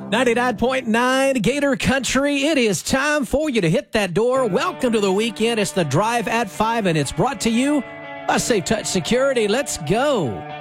99.9 Gator Country. It is time for you to hit that door. Welcome to the weekend. It's the Drive at 5, and it's brought to you by Safe Touch Security. Let's go.